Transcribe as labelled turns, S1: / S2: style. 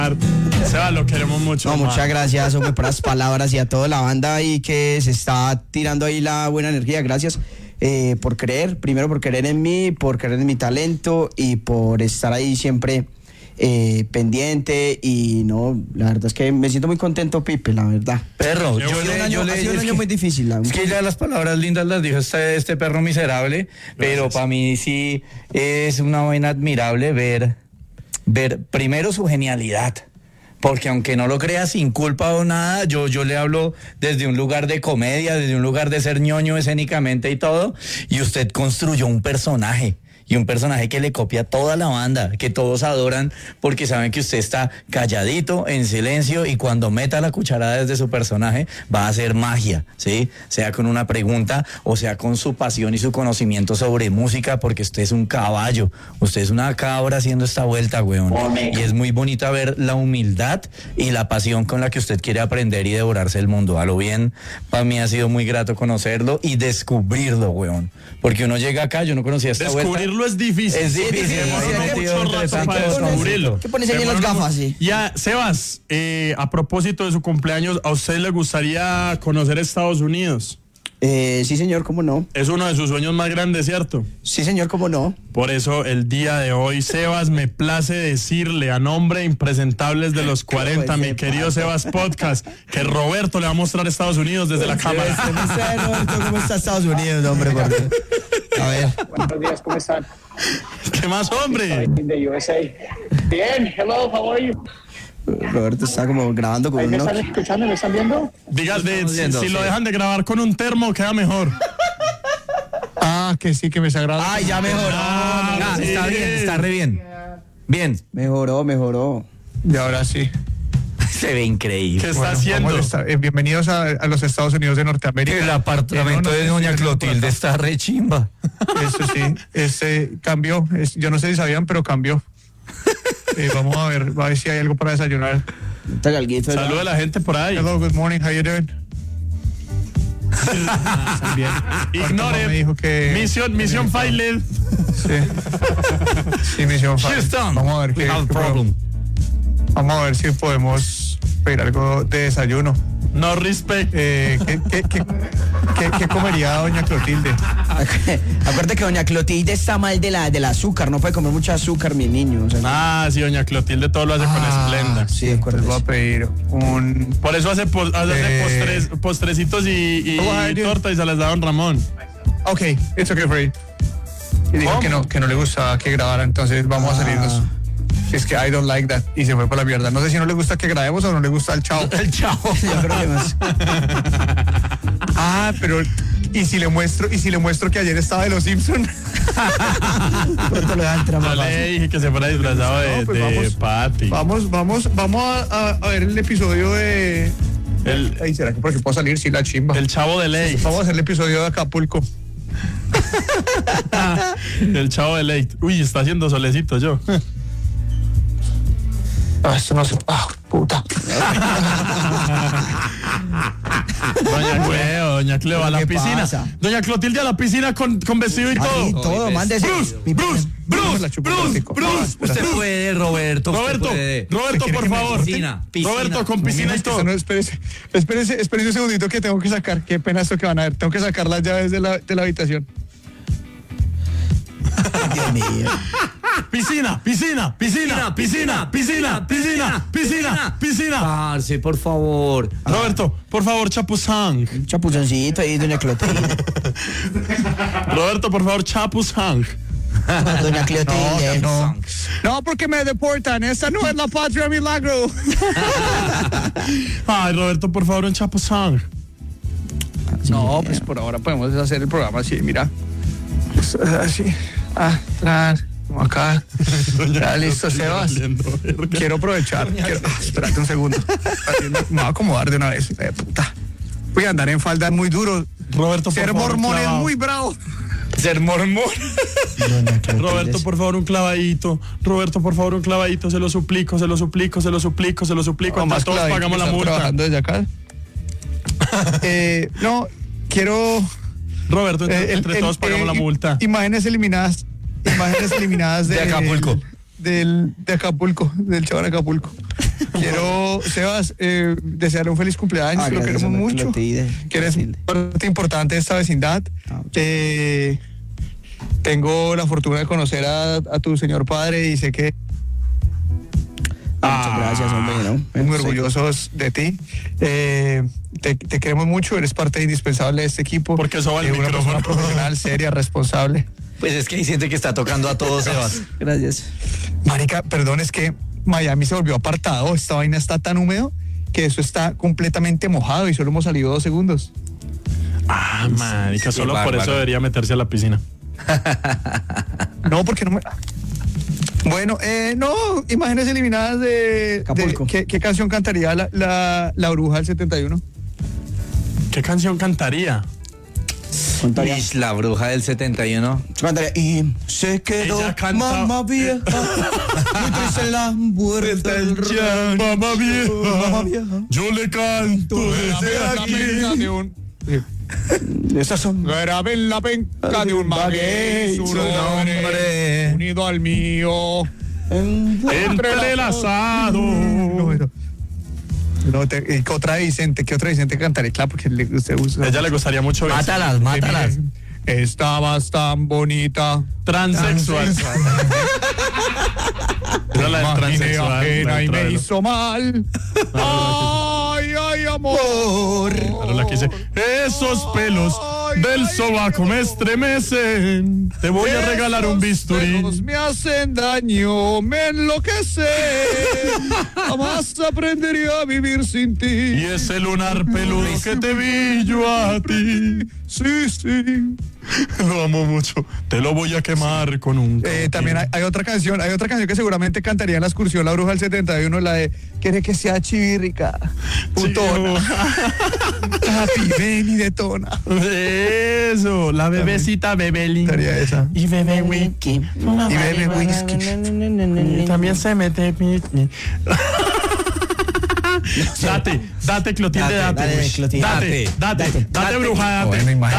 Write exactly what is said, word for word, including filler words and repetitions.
S1: Sebas, lo queremos mucho.
S2: No,
S1: man.
S2: muchas gracias, hombre, por las palabras y a toda la banda ahí que se está tirando ahí la buena energía. Gracias eh, por creer, primero por creer en mí, por creer en mi talento y por estar ahí siempre eh, pendiente. Y no, la verdad es que me siento muy contento, Pipe, la verdad.
S3: Perro,
S2: yo
S3: yo
S2: le,
S3: le,
S2: año,
S3: yo le,
S2: ha sido un
S3: es
S2: año
S3: que,
S2: muy difícil. La,
S3: es que ya las palabras lindas las dijo este, este perro miserable,
S1: Gracias.
S3: pero para mí sí es una vaina admirable ver, ver primero su genialidad. Porque aunque no lo crea sin culpa o nada, yo, yo le hablo desde un lugar de comedia, desde un lugar de ser ñoño escénicamente y todo, y usted construyó un personaje. Y un personaje que le copia a toda la banda, que todos adoran porque saben que usted está calladito, en silencio, y cuando meta la cucharada desde su personaje va a hacer magia, ¿sí? Sea con una pregunta o sea con su pasión y su conocimiento sobre música, porque usted es un caballo, usted es una cabra haciendo esta vuelta, weón. Y es muy bonita ver la humildad y la pasión con la que usted quiere aprender y devorarse el mundo. A lo bien, para mí ha sido muy grato conocerlo y descubrirlo, weón. Porque uno llega acá, yo no conocía esta vuelta.
S1: Descubrirlo es difícil.
S3: Es difícil,
S1: Sí,
S3: hemos
S1: sí,
S3: metido
S1: mucho
S3: entre
S1: rato
S3: tantos
S1: para descubrirlo.
S2: ¿Qué pones ahí en las gafas, sí?
S1: Ya, Sebas, eh, a propósito de su cumpleaños, ¿a usted le gustaría conocer Estados Unidos?
S2: Eh, sí, señor, cómo no.
S1: Es uno de sus sueños más grandes, ¿cierto?
S2: Sí, señor, cómo no.
S1: Por eso el día de hoy, Sebas, me place decirle a nombre de Impresentables de los cuarenta, mi querido Sebas Podcast, que Roberto le va a mostrar Estados Unidos desde la cámara.
S2: ¿Cómo está Estados Unidos, hombre? Porque... A ver.
S4: Buenos días, ¿cómo están?
S1: ¿Qué más, hombre?
S4: De U S A. Bien, hello, how are you?
S2: Roberto está como grabando con
S4: ¿Me
S2: uno.
S4: están escuchando? ¿Me están viendo?
S1: Diga, de- si,
S3: viendo,
S1: si
S3: sí.
S1: lo dejan de grabar con un termo, queda mejor.
S5: Ah, que sí, que me sagrado.
S2: Ay, ya mejoró.
S1: Ah,
S3: Ah,
S1: sí.
S3: está bien, está re bien. Bien,
S2: Mejoró, mejoró.
S5: Y ahora sí.
S3: se ve increíble.
S1: ¿Qué está
S5: Bueno,
S1: haciendo?
S5: vamos a estar- eh, bienvenidos a, a los Estados Unidos de Norteamérica.
S3: El apartamento
S5: Eh, no, no
S3: de
S5: sé
S3: doña
S5: si vienen por
S3: Clotilde
S5: acá.
S3: está re chimba.
S5: Eso sí, este cambió. Es- yo no sé si sabían, pero cambió. Eh, vamos a ver, a ver si hay algo para desayunar.
S2: Está galguito.
S1: Saluda a la gente por ahí.
S5: Hello, good morning, how you doing? Están bien.
S1: Ignore.
S5: Me dijo que
S1: Misión, misión failed.
S5: Sí. Sí, misión fácil.
S3: Houston,
S5: Vamos a ver
S3: we
S5: qué,
S3: have a
S5: qué
S3: problem.
S5: Vamos a ver si podemos pedir algo de desayuno.
S1: No respect.
S5: Eh, ¿qué, qué, qué, qué- qué comería doña Clotilde?
S2: Acuérdate que doña Clotilde está mal de la, del azúcar. No puede comer mucho azúcar, mi niño. O sea,
S1: Ah, sí, doña Clotilde todo lo hace con esplenda.
S2: sí,
S5: Les
S2: acuérdate.
S5: voy a pedir un...
S1: Por eso hace, po- hace
S5: Eh.
S1: postres, postrecitos y, y
S5: Oh, I do.
S1: torta y se las da don Ramón.
S5: Ok, it's okay for you. Y dijo
S1: ¿Cómo?
S5: que no, que no le gustaba que grabara, entonces vamos a salirnos. Es que I don't like that. Y se fue por la mierda. No sé si no le gusta que grabemos o no le gusta el chao.
S3: El chavo.
S2: Yo creo que más.
S5: Ah, pero... ¿Y si le muestro, y si le muestro que ayer estaba de los Simpsons?
S2: Pronto le da el trama
S1: Yo le
S2: fácil.
S1: dije que se fuera disfrazado de,
S5: No, pues
S1: de
S5: vamos.
S1: Patty.
S5: Vamos, vamos, vamos a, a- a ver el episodio de...
S1: El,
S5: Ay, ¿será que por aquí puedo salir? Sí, la chimba.
S1: el chavo de ley.
S5: Vamos a hacer el episodio de Acapulco.
S1: El chavo de ley. Uy, está haciendo solecito yo.
S5: Ah, esto no se... Ah, puta.
S1: Doña Cleo, doña Cleo a la
S2: ¿Qué
S1: piscina.
S2: pasa?
S1: Doña Clotilde a la piscina con, con vestido y
S2: Ahí,
S1: todo.
S2: todo, mándese.
S1: Bruce,
S2: Mi-
S1: Bruce, Bruce,
S5: La chupa
S1: Bruce,
S5: plástico.
S1: Bruce.
S3: Usted puede, Roberto. usted
S1: Roberto,
S3: puede.
S1: Roberto,
S5: ¿Quiere
S1: por
S5: que me-
S1: favor.
S3: Piscina, piscina.
S1: Roberto, con piscina y
S5: Esto
S1: todo.
S5: no, espérese, espérese, espérese un segundito que tengo que sacar. Qué pena esto que van a ver. Tengo que sacar las llaves de la, de la habitación.
S2: Dios mío.
S1: Piscina, piscina, piscina, piscina, piscina, piscina, piscina, piscina.
S3: Parce, por favor.
S1: Roberto, por favor, chapuzang.
S2: Un chapuzoncito ahí, doña Clotilde.
S1: Roberto, por favor, chapuzang.
S2: Doña Clotilde.
S5: No, no, porque me deportan. Esta no es la patria milagro.
S1: Ay, Roberto, por favor, un chapuzang.
S5: No, pues por ahora podemos hacer el programa así, mira. Pues, así. Ah, tras, como acá. Ya listo, Sebas. Quiero aprovechar. Quiero, ah, espérate un segundo. Así Me me voy a acomodar de una vez. Eh, puta. Voy a andar en falda muy duro.
S1: Roberto, por
S5: Ser
S1: favor, un
S5: mormón es
S1: clavado.
S5: muy bravo.
S3: Ser mormón.
S2: Doña Clotilde.
S1: Roberto, por favor, un clavadito. Roberto, por favor, un clavadito. Se lo suplico, se lo suplico, se lo suplico, se lo suplico.
S5: No,
S1: Entre
S5: más
S1: todos
S5: clavadito
S1: pagamos
S5: que
S1: la
S5: estar
S1: multa.
S5: trabajando desde acá. eh, no, quiero...
S1: Roberto, entre,
S5: eh, el-
S1: entre
S5: el-
S1: todos pagamos
S5: eh,
S1: la multa.
S5: Imágenes eliminadas. Imágenes eliminadas de,
S3: De Acapulco.
S5: Del, de Acapulco, del chavo de Acapulco. Quiero, Sebas, eh, desearle un feliz cumpleaños,
S2: Ah,
S5: que lo
S2: gracias,
S5: queremos
S2: hombre,
S5: mucho,
S2: Clotilde,
S5: que eres
S2: Clotilde.
S5: parte importante de esta vecindad.
S2: Ah,
S5: Eh, tengo la fortuna de conocer a, a tu señor padre y sé que
S2: Ah, muchas gracias, hombre, ¿no?
S5: muy
S2: Sí.
S5: orgullosos de ti. Eh, te, te queremos mucho, eres parte indispensable de este equipo.
S1: Porque eso va el
S5: Eh, una
S1: micrófono.
S5: persona profesional, seria, responsable.
S3: Pues es que hay gente que está tocando a todos, Sebas.
S2: Gracias.
S5: Marica, perdón, es que Miami se volvió apartado. Esta vaina está tan húmedo que eso está completamente mojado y solo hemos salido dos segundos.
S1: Ah, marica, solo por
S3: bárbaro.
S1: eso debería meterse a la piscina.
S5: No, porque no me... Bueno, eh, no, imágenes eliminadas de... de-
S2: Acapulco.
S5: ¿qué, qué canción cantaría la, la, la bruja del setenta y uno?
S1: ¿Qué canción cantaría?
S2: Contaría.
S3: Ish, la bruja del setenta y uno.
S2: Yo cantaría, y se quedó
S1: Ella canta-
S2: mamá vieja, muy triste en la puerta del rancho.
S1: Mamá vieja,
S2: Mamá vieja.
S1: yo le canto desde aquí.
S5: De un...
S2: Esas son.
S5: Graben la penca de un maguey, su nombre unido al mío.
S1: Entrelazado.
S5: No, no. No, te- ¿y ¿Qué otra de Vicente? ¿Qué otra de Vicente cantaré? Claro, porque le, usted usa.
S1: A ella le gustaría mucho ver.
S3: Mátalas, mátalas.
S5: Estabas tan bonita.
S1: Transexual. Esa es la del
S5: Imaginé
S1: transexual.
S5: ajena
S1: la
S5: y
S1: del
S5: me
S1: travelo.
S5: hizo mal. Ay, ay, amor.
S1: Claro, la que dice, esos pelos del sobaco me estremecen. Te voy a regalar un bisturí.
S5: Esos pelos me hacen daño, me enloquecen. Jamás aprendería a vivir sin
S1: Y
S5: ti.
S1: ese lunar peludo que te vi yo a ti.
S5: Sí, sí.
S1: Lo amo mucho. Te lo voy a quemar con un...
S5: Eh, también hay, hay otra canción, hay otra canción que seguramente cantaría en la excursión La Bruja del setenta y uno, la de Quiere que sea chivirrica, putona, papi, ven y detona.
S1: Eso, la bebecita Bebelín.
S5: Estaría esa.
S1: Y bebe whisky.
S5: Y bebe whisky.
S1: Y también se mete whisky. Date, date, Clotilde,
S2: Date,
S1: date.
S2: dale,
S1: Date,
S2: Clotilde.
S1: date, date,
S3: Date,
S1: date, bruja, date.
S5: Bueno, imagínate.